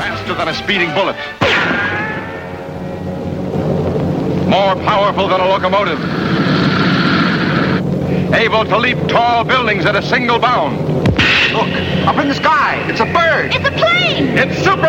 Faster than a speeding bullet. More powerful than a locomotive. Able to leap tall buildings at a single bound. Look, up in the sky. It's a bird. It's a plane. It's Superman!